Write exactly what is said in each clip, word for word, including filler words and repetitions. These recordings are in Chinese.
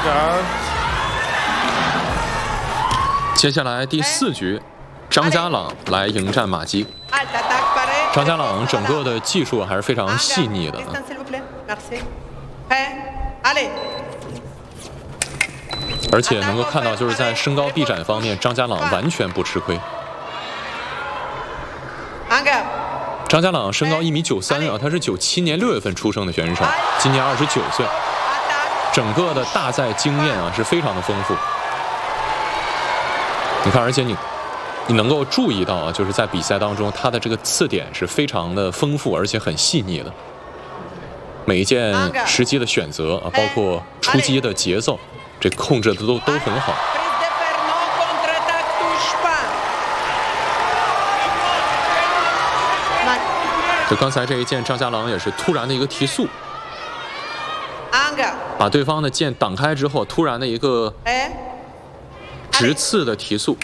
接下来第四局，张家朗来迎战马基。张家朗整个的技术还是非常细腻的。而且能够看到，就是在身高臂展方面，张家朗完全不吃亏。张家朗身高一米九三啊，他是九七年六月份出生的选手，今年二十九岁，整个的大赛经验啊是非常的丰富。你看，而且你你能够注意到啊，就是在比赛当中，他的这个刺点是非常的丰富，而且很细腻的。每一件时机的选择啊，包括出击的节奏，这控制的都都很好。就刚才这一剑，张家朗也是突然的一个提速，把对方的剑挡开之后，突然的一个直刺的提速。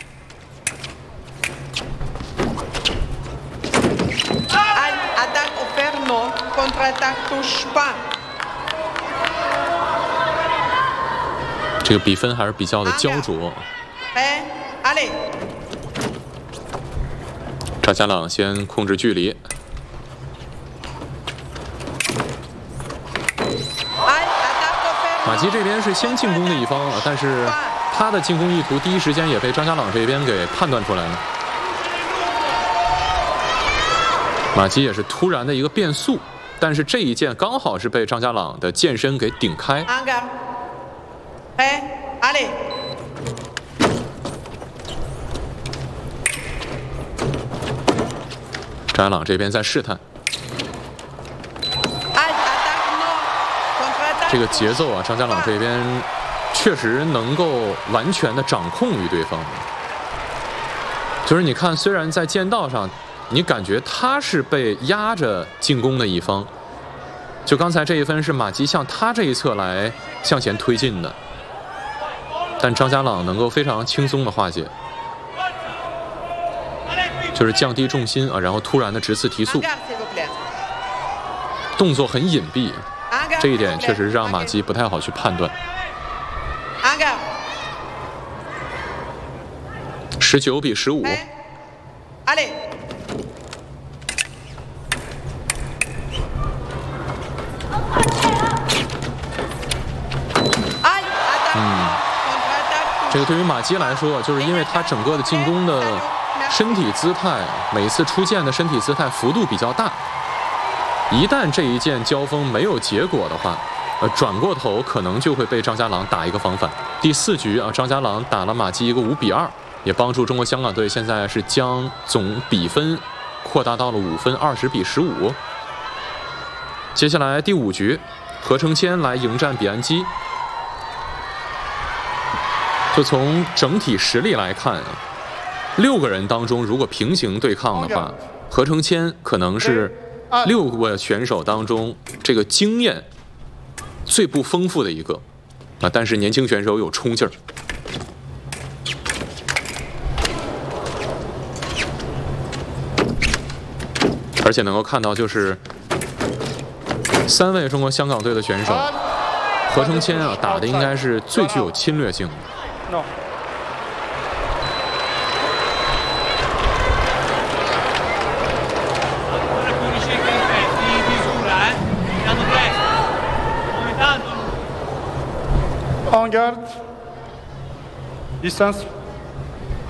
这个比分还是比较的焦灼。张家朗先控制距离。马基这边是先进攻的一方啊，但是他的进攻意图第一时间也被张家朗这边给判断出来了。马基也是突然的一个变速，但是这一剑刚好是被张家朗的剑身给顶开。张家朗这边在试探。这个节奏啊，张家朗这边确实能够完全的掌控于对方。就是你看，虽然在剑道上，你感觉他是被压着进攻的一方，就刚才这一分是马基向他这一侧来向前推进的，但张家朗能够非常轻松的化解，就是降低重心啊，然后突然的直刺提速，动作很隐蔽。这一点确实让马基不太好去判断。十九比十五。嗯，这个对于马基来说，就是因为他整个的进攻的身体姿态，每一次出剑的身体姿态幅度比较大。一旦这一剑交锋没有结果的话，呃，转过头可能就会被张家朗打一个防反。第四局啊，张家朗打了马基一个五比二，也帮助中国香港队现在是将总比分扩大到了五分，二十比十五。接下来第五局，何承谦来迎战比安基。就从整体实力来看啊，六个人当中如果平行对抗的话，何承谦可能是六位选手当中这个经验最不丰富的一个啊，但是年轻选手有冲劲儿。而且能够看到，就是三位中国香港队的选手，何承谦啊打的应该是最具有侵略性的。No. ，En garde, distance.